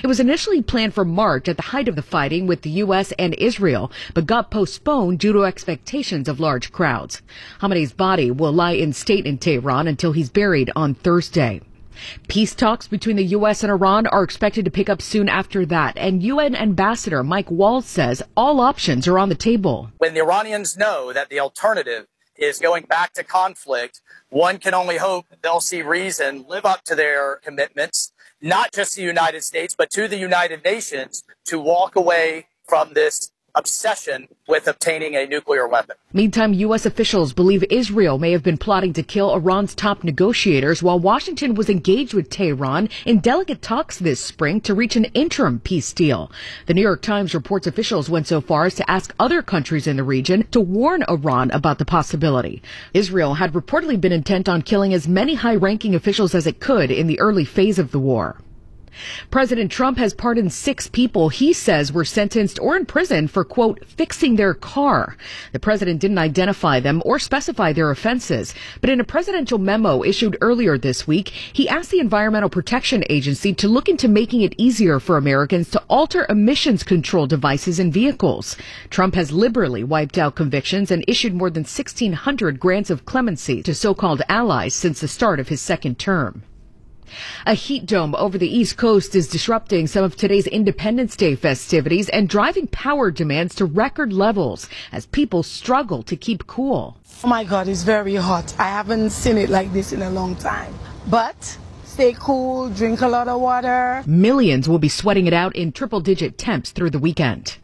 It was initially planned for March at the height of the fighting with the U.S. and Israel, but got postponed due to expectations of large crowds. Khamenei's body will lie in state in Tehran until he's buried on Thursday. Peace talks between the U.S. and Iran are expected to pick up soon after that, and UN Ambassador Mike Waltz says all options are on the table. When the Iranians know that the alternative is going back to conflict, one can only hope they'll see reason, live up to their commitments, not just the United States, but to the United Nations, to walk away from this obsession with obtaining a nuclear weapon. Meantime, U.S. officials believe Israel may have been plotting to kill Iran's top negotiators while Washington was engaged with Tehran in delicate talks this spring to reach an interim peace deal. The New York Times reports officials went so far as to ask other countries in the region to warn Iran about the possibility. Israel had reportedly been intent on killing as many high-ranking officials as it could in the early phase of the war. President Trump has pardoned 6 people he says were sentenced or in prison for, quote, fixing their car. The president didn't identify them or specify their offenses, but in a presidential memo issued earlier this week, he asked the Environmental Protection Agency to look into making it easier for Americans to alter emissions control devices in vehicles. Trump has liberally wiped out convictions and issued more than 1,600 grants of clemency to so-called allies since the start of his second term. A heat dome over the East Coast is disrupting some of today's Independence Day festivities and driving power demands to record levels as people struggle to keep cool. Oh my God, it's very hot. I haven't seen it like this in a long time. But stay cool, drink a lot of water. Millions will be sweating it out in triple-digit temps through the weekend.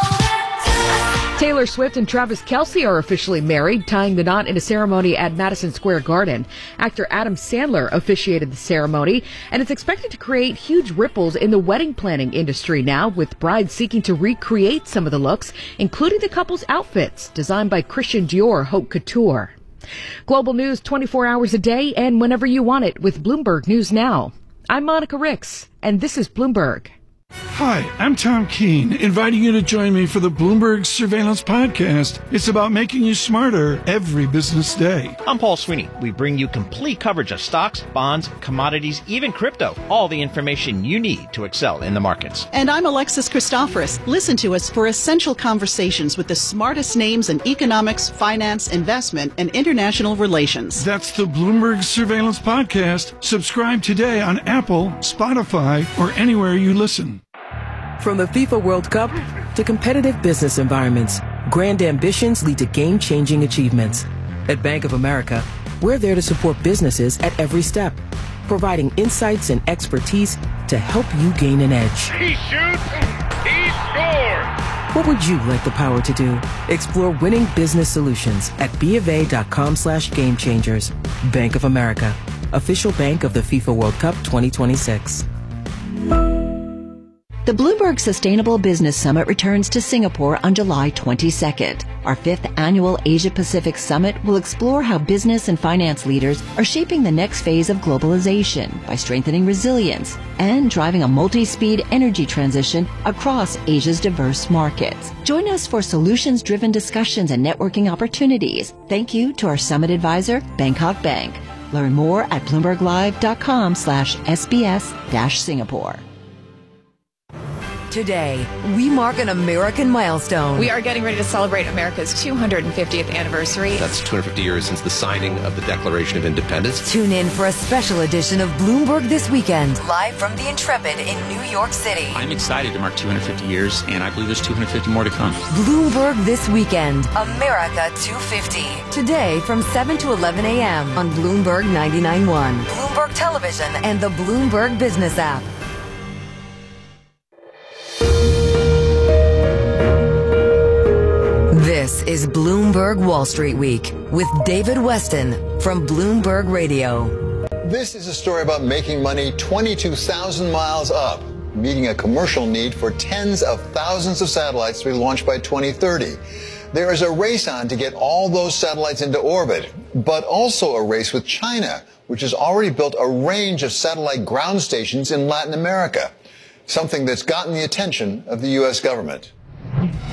Taylor Swift and Travis Kelce are officially married, tying the knot in a ceremony at Madison Square Garden. Actor Adam Sandler officiated the ceremony, and it's expected to create huge ripples in the wedding planning industry now, with brides seeking to recreate some of the looks, including the couple's outfits, designed by Christian Dior Haute Couture. Global news 24 hours a day and whenever you want it with Bloomberg News Now. I'm Monica Ricks, and this is Bloomberg. Hi, I'm Tom Keene, inviting you to join me for the Bloomberg Surveillance Podcast. It's about making you smarter every business day. I'm Paul Sweeney. We bring you complete coverage of stocks, bonds, commodities, even crypto. All the information you need to excel in the markets. And I'm Alexis Christoforous. Listen to us for essential conversations with the smartest names in economics, finance, investment, and international relations. That's the Bloomberg Surveillance Podcast. Subscribe today on Apple, Spotify, or anywhere you listen. From the FIFA World Cup to competitive business environments, grand ambitions lead to game-changing achievements. At Bank of America, we're there to support businesses at every step, providing insights and expertise to help you gain an edge. He shoots, he scores! What would you like the power to do? Explore winning business solutions at BofA.com/gamechangers. Bank of America, official bank of the FIFA World Cup 2026. The Bloomberg Sustainable Business Summit returns to Singapore on July 22nd. Our 5th annual Asia-Pacific Summit will explore how business and finance leaders are shaping the next phase of globalization by strengthening resilience and driving a multi-speed energy transition across Asia's diverse markets. Join us for solutions-driven discussions and networking opportunities. Thank you to our summit advisor, Bangkok Bank. Learn more at bloomberglive.com/SBS-Singapore. Today, we mark an American milestone. We are getting ready to celebrate America's 250th anniversary. That's 250 years since the signing of the Declaration of Independence. Tune in for a special edition of Bloomberg This Weekend, live from the Intrepid in New York City. I'm excited to mark 250 years, and I believe there's 250 more to come. Bloomberg This Weekend, America 250. Today from 7 to 11 a.m. on Bloomberg 99.1, Bloomberg Television, and the Bloomberg Business app. This is Bloomberg Wall Street Week with David Weston from Bloomberg Radio. This is a story about making money 22,000 miles up, meeting a commercial need for tens of thousands of satellites to be launched by 2030. There is a race on to get all those satellites into orbit, but also a race with China, which has already built a range of satellite ground stations in Latin America, something that's gotten the attention of the U.S. government.